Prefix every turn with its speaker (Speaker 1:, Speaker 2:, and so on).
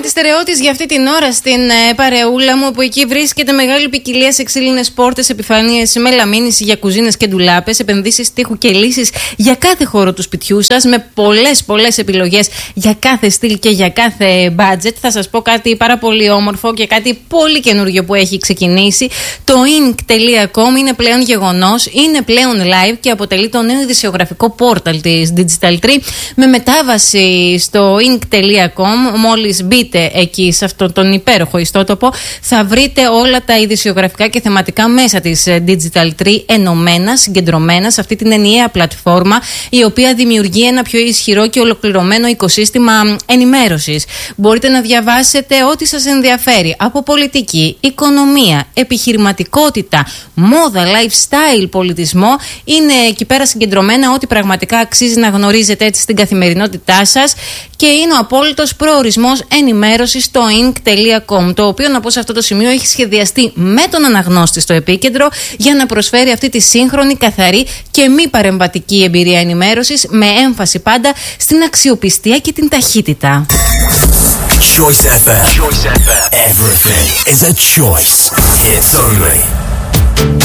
Speaker 1: Στερεώτης για αυτή την ώρα στην παρεούλα μου, που εκεί βρίσκεται μεγάλη ποικιλία σε ξύλινες πόρτες, επιφανείες, μελαμίνης για κουζίνες και ντουλάπες, επενδύσεις τείχου και λύσεις για κάθε χώρο του σπιτιού σας, με πολλές επιλογές για κάθε στυλ και για κάθε budget. Θα σας πω κάτι πάρα πολύ όμορφο και κάτι πολύ καινούργιο που έχει ξεκινήσει. Το ink.com είναι πλέον γεγονός, είναι πλέον live και αποτελεί το νέο ειδησιογραφικό πόρταλ της Digital Tree, με μετάβαση στο ink.com. Μόλις μπείτε εκεί σε αυτόν τον υπέροχο ιστότοπο, θα βρείτε όλα τα ειδησιογραφικά και θεματικά μέσα της Digital Tree ενωμένα, συγκεντρωμένα σε αυτή την ενιαία πλατφόρμα, η οποία δημιουργεί ένα πιο ισχυρό και ολοκληρωμένο οικοσύστημα ενημέρωσης. Μπορείτε να διαβάσετε ό,τι σας ενδιαφέρει από πολιτική, οικονομία, επιχειρηματικότητα, μόδα, lifestyle, πολιτισμό. Είναι εκεί πέρα συγκεντρωμένα ό,τι πραγματικά αξίζει να γνωρίζετε έτσι στην καθημερινότητά σας, και είναι ο απόλυτος προορισμός ενημέρωσης στο ink.com, το οποίο, να πω σε αυτό το σημείο, έχει σχεδιαστεί με τον αναγνώστη στο επίκεντρο για να προσφέρει αυτή τη σύγχρονη, καθαρή και μη παρεμβατική εμπειρία ενημέρωσης, με έμφαση πάντα στην αξιοπιστία και την ταχύτητα.
Speaker 2: Choice FM. Choice FM. Everything is a choice. Hits only.